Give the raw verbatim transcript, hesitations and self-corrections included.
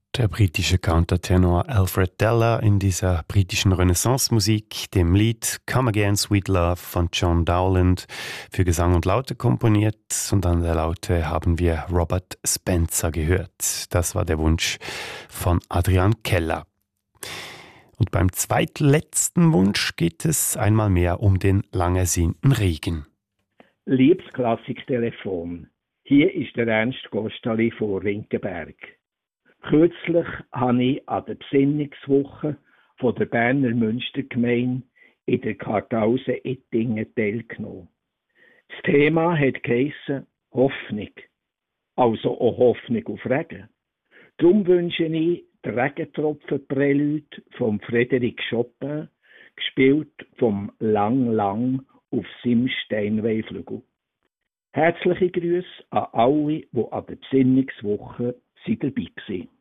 Der britische Countertenor Alfred Deller in dieser britischen Renaissance-Musik, dem Lied Come Again, Sweet Love von John Dowland, für Gesang und Laute komponiert. Und an der Laute haben wir Robert Spencer gehört. Das war der Wunsch von Adrian Keller. Und beim zweitletzten Wunsch geht es einmal mehr um den lang ersehnten Regen. Liebes Klassiktelefon, hier ist der Ernst Gostali von Rinkenberg. Kürzlich habe ich an der Besinnungswoche von der Berner Münstergemeinde in der Kartause Ettingen teilgenommen. Das Thema hat geheissen Hoffnung, also auch Hoffnung auf Regen. Darum wünsche ich die Regentropfen-Prälude von Frédéric Chopin, gespielt vom Lang Lang auf seinem Steinway-Flügel. Herzliche Grüße an alle, die an der Besinnungswoche dabei waren.